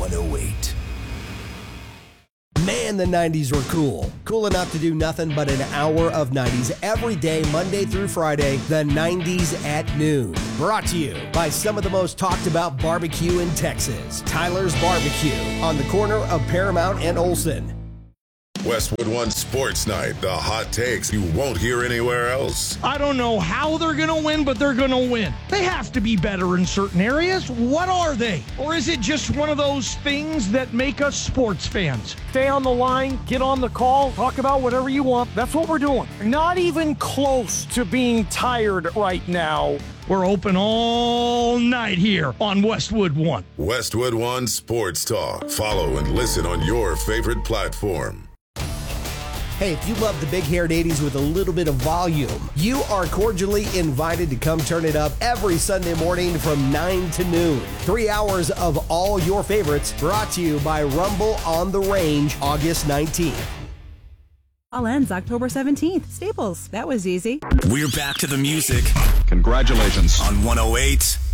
108. Man, the 90s were cool. Cool enough to do nothing but an hour of 90s every day, Monday through Friday, the 90s at noon. Brought to you by some of the most talked about barbecue in Texas, Tyler's Barbecue, on the corner of Paramount and Olsen. Westwood One Sports Night, the hot takes you won't hear anywhere else. I don't know how they're going to win, but they're going to win. They have to be better in certain areas. What are they? Or is it just one of those things that make us sports fans? Stay on the line, get on the call, talk about whatever you want. That's what we're doing. Not even close to being tired right now. We're open all night here on Westwood One. Westwood One Sports Talk. Follow and listen on your favorite platform. Hey, if you love the big-haired 80s with a little bit of volume, you are cordially invited to come turn it up every Sunday morning from 9 to noon. 3 hours of all your favorites, brought to you by Rumble on the Range, August 19th. All ends October 17th. Staples. That was easy. We're back to the music. Congratulations. On 108